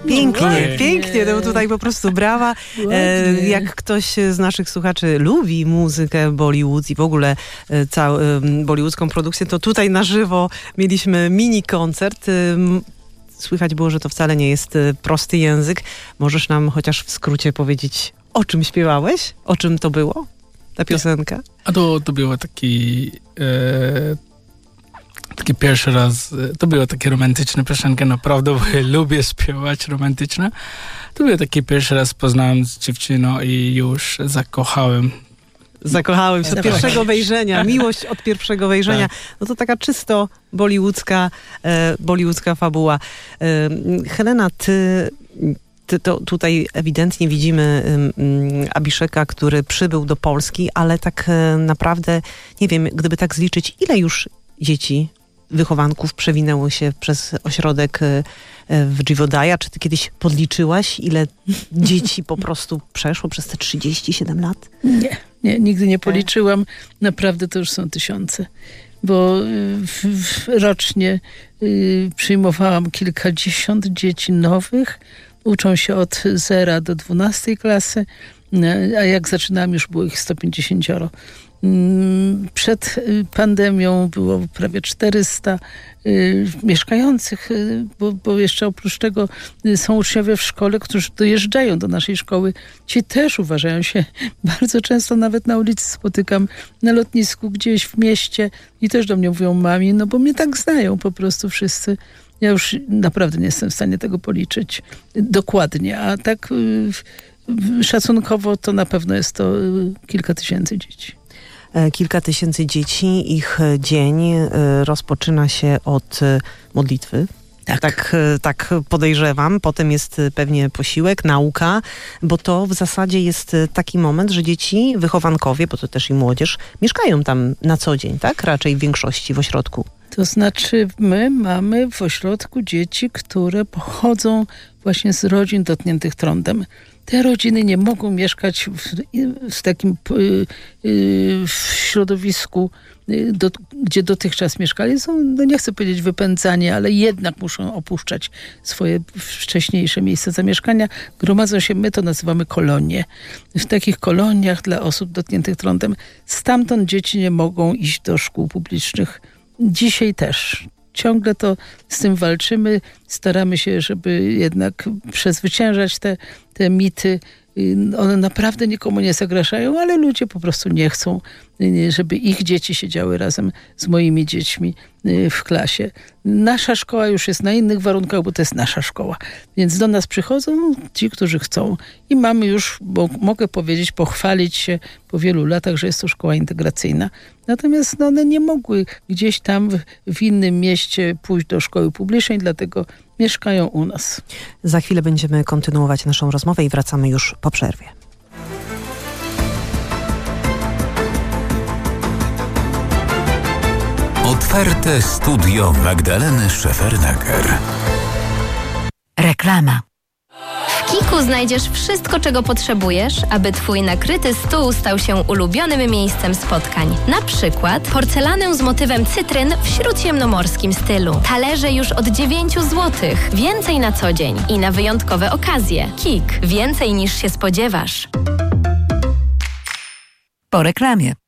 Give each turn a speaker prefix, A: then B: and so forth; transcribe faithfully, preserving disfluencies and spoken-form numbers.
A: Pięknie,
B: Ładnie.
A: pięknie, no tutaj po prostu brawa. E, jak ktoś z naszych słuchaczy lubi muzykę Bollywood i w ogóle e, całą e, bollywoodzką produkcję, to tutaj na żywo mieliśmy mini koncert. E, słychać było, że to wcale nie jest e, prosty język. Możesz nam chociaż w skrócie powiedzieć, o czym śpiewałeś? O czym to było? Ta piosenka?
B: A to, to było taki e, taki pierwszy raz, to była taka romantyczna piosenka, naprawdę, bo ja lubię śpiewać romantyczne. To był taki pierwszy raz, poznałem z dziewczyną i już zakochałem.
A: Zakochałem się od pierwszego wejrzenia, miłość od pierwszego wejrzenia.
B: Tak.
A: No to taka czysto bollywoodzka, e, bollywoodzka fabuła. E, Helena, ty... Ty to tutaj ewidentnie widzimy um, Abiszeka, który przybył do Polski, ale tak e, naprawdę, nie wiem, gdyby tak zliczyć, ile już dzieci, wychowanków przewinęło się przez ośrodek e, w Jivodaya? Czy ty kiedyś podliczyłaś, ile dzieci po prostu przeszło przez te trzydzieści siedem lat?
C: Nie, nie, nigdy nie policzyłam. Naprawdę to już są tysiące. Bo w, w, rocznie y, przyjmowałam kilkadziesiąt dzieci nowych. Uczą się od zera do dwunastej klasy, a jak zaczynałam, już było ich sto pięćdziesiąt. Przed pandemią było prawie czterysta mieszkających, bo, bo jeszcze oprócz tego są uczniowie w szkole, którzy dojeżdżają do naszej szkoły. Ci też uważają się, bardzo często nawet na ulicy spotykam, na lotnisku, gdzieś w mieście i też do mnie mówią mami, no bo mnie tak znają po prostu wszyscy. Ja już naprawdę nie jestem w stanie tego policzyć dokładnie, a tak y, szacunkowo to na pewno jest to y, kilka tysięcy dzieci.
A: Kilka tysięcy dzieci, ich dzień y, rozpoczyna się od y, modlitwy.
C: Tak.
A: Tak, tak podejrzewam. Potem jest pewnie posiłek, nauka, bo to w zasadzie jest taki moment, że dzieci, wychowankowie, bo to też i młodzież, mieszkają tam na co dzień, tak? Raczej w większości w ośrodku.
C: To znaczy my mamy w ośrodku dzieci, które pochodzą właśnie z rodzin dotkniętych trądem. Te rodziny nie mogą mieszkać w, w takim y, y, w środowisku, y, do, gdzie dotychczas mieszkali. Są, no nie chcę powiedzieć wypędzani, ale jednak muszą opuszczać swoje wcześniejsze miejsca zamieszkania. Gromadzą się, my to nazywamy kolonie. W takich koloniach dla osób dotkniętych trądem. Stamtąd dzieci nie mogą iść do szkół publicznych. Dzisiaj też. Ciągle to z tym walczymy. Staramy się, żeby jednak przezwyciężać te, te mity. One naprawdę nikomu nie zagrażają, ale ludzie po prostu nie chcą, żeby ich dzieci siedziały razem z moimi dziećmi w klasie. Nasza szkoła już jest na innych warunkach, bo to jest nasza szkoła. Więc do nas przychodzą ci, którzy chcą. I mamy już, bo mogę powiedzieć, pochwalić się po wielu latach, że jest to szkoła integracyjna. Natomiast no, one nie mogły gdzieś tam w, w innym mieście pójść do szkoły publicznej, dlatego mieszkają u nas.
A: Za chwilę będziemy kontynuować naszą rozmowę i wracamy już po przerwie.
D: Otwarte studio Magdaleny Szefernaker.
E: Reklama.
F: W Kiku znajdziesz wszystko, czego potrzebujesz, aby twój nakryty stół stał się ulubionym miejscem spotkań. Na przykład porcelanę z motywem cytryn w śródziemnomorskim stylu. Talerze już od dziewięć złotych. Więcej na co dzień i na wyjątkowe okazje. Kik. Więcej niż się spodziewasz.
E: Po reklamie.